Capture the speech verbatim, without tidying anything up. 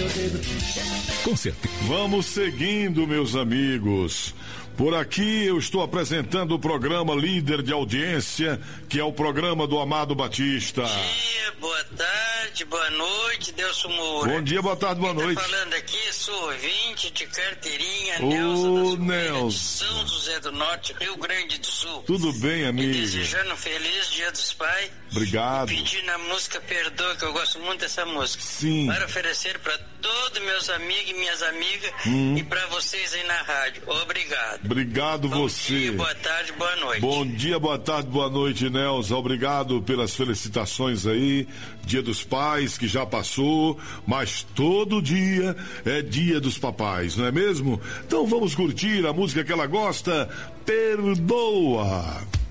meu dedo. Com certeza. Vamos seguindo, meus amigos. Por aqui eu estou apresentando o programa líder de audiência, que é o programa do Amado Batista. Bom dia, boa tarde, boa noite, Deus Moura. Bom dia, boa tarde, boa Quem noite. tá falando aqui, sou ouvinte de carteirinha, Ô, Nelson das Nelson. de São José do Norte, Rio Grande do Sul. Tudo bem, E amigo? desejando um feliz Dia dos Pais. Obrigado. E pedindo a música Perdoa, que eu gosto muito dessa música. Sim. Para oferecer para todos meus amigos e minhas amigas Hum. e para vocês aí na rádio. Obrigado. Obrigado Bom você. dia, boa tarde, boa noite. Bom dia, boa tarde, boa noite, Nelson. Obrigado pelas felicitações aí. Dia dos Pais, que já passou, mas todo dia é dia dos papais, não é mesmo? Então vamos curtir a música que ela gosta, Perdoa.